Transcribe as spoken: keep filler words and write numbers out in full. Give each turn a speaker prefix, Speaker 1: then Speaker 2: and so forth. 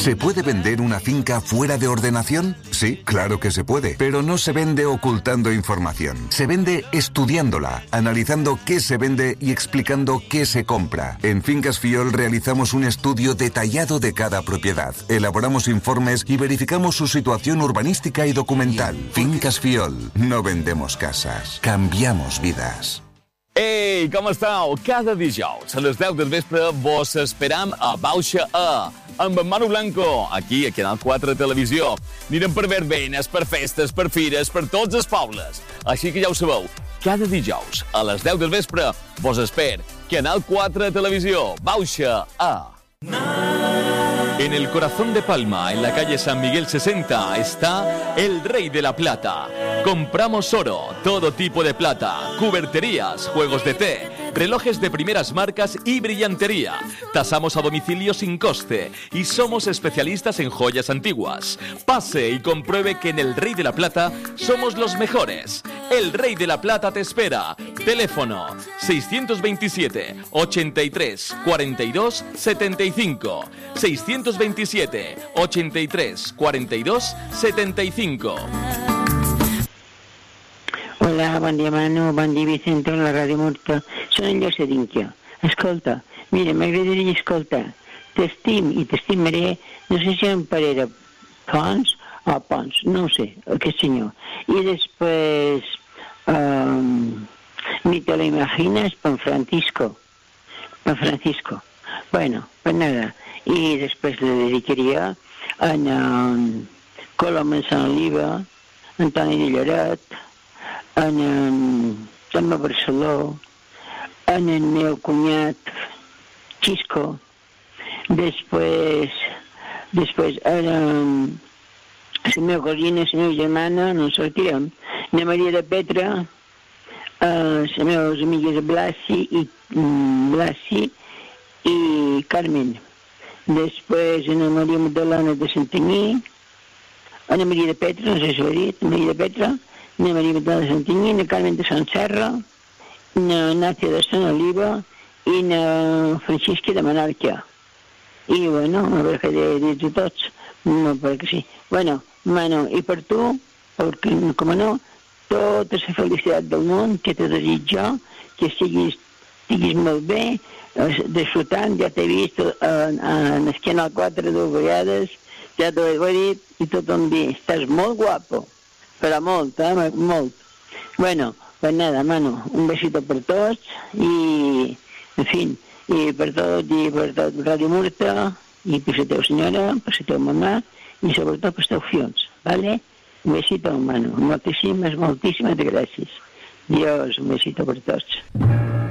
Speaker 1: ¿Se puede vender una finca fuera de ordenación? Sí, claro que se puede, pero no se vende ocultando información. Se vende estudiándola, analizando qué se vende y explicando qué se compra. En Fincas Fiol realizamos un estudio detallado de cada propiedad. Elaboramos informes y verificamos su situación urbanística y documental. Fincas Fiol. No vendemos casas. Cambiamos vidas.
Speaker 2: Ei, com esteu? Cada dijous a les deu del vespre vos esperam a Bauxa A, amb en Manu Blanco, aquí a Canal quatre Televisió. Anirem per verbenes, per festes, per fires, per tots els pobles. Així que ja ho sabeu, cada dijous a les deu del vespre vos esper. Canal quatre Televisió, Bauxa A. En el corazón de Palma, en la calle San Miguel sesenta, está el Rey de la Plata. Compramos oro, todo tipo de plata, cuberterías, juegos de té, relojes de primeras marcas y brillantería. Tasamos a domicilio sin coste y somos especialistas en joyas antiguas. Pase y compruebe que en el Rey de la Plata somos los mejores. El Rey de la Plata te espera. Teléfono seiscientos veintisiete, ochenta y tres, cuarenta y dos, setenta y cinco. seiscientos veintisiete, ochenta y tres, cuarenta y dos, setenta y cinco.
Speaker 3: Hola, bon dia Manu, bon dia Vicente, la Ràdio Murta. Són en Llocedinquio. Escolta, mira, m'agradaria escoltar. T'estim i t'estimaré, no sé si en Parera Pons o Pons, no ho sé, aquest senyor. I després, um, ni te lo imaginas, Pan Francisco. Pan Francisco. Bueno, pues nada. I després le dedicaria a en Coloma Sant Oliva, Antoni de Lloret, en en Toma Barceló, en el meu cunyat Xisco, després, després en la meva cosina, la meva germana, no en sortirem, la Maria de Petra, eh, les meves amigues Blasi i, mm, Blasi i Carmen. Després en la Maria Magdalena de Santanyí, en la Maria de Petra, no sé si ho he dit, Maria de Petra, na Maria Magdalena de Santanyí, na Carmen de Sant Serra, na Nàcia de Sant Oliva i na Francisca de Menorca. I, bueno, a veure què he dit a tots. No, perquè sí. Bueno, Manu, i per tu, perquè, com no, tota la felicitat del món que te desitjo, que estiguis, estiguis molt bé, disfrutant, ja t'he vist en, en el Canal quatre dues vegades, ja t'ho he dit, i tothom dir, estàs molt guapo. Però molt, eh? Molt. Bueno, pues nada, Manu, un besito per tots i, en fin, i per tot, i per tot Ràdio Murta, i per la teva senyora, per la teva mamà, i sobretot per els teus fions, ¿vale? Un besito, Manu. Moltíssimes, moltíssimes gràcies. Dios, un besito per tots.